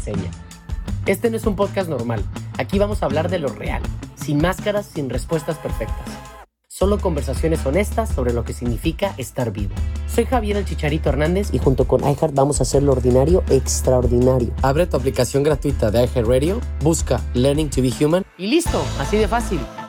enseña. Este no es un podcast normal. Aquí vamos a hablar de lo real, sin máscaras, sin respuestas perfectas. Solo conversaciones honestas sobre lo que significa estar vivo. Soy Javier el Chicharito Hernández y junto con iHeart vamos a hacer lo ordinario extraordinario. Abre tu aplicación gratuita de iHeartRadio, busca Learning to be Human y listo, así de fácil.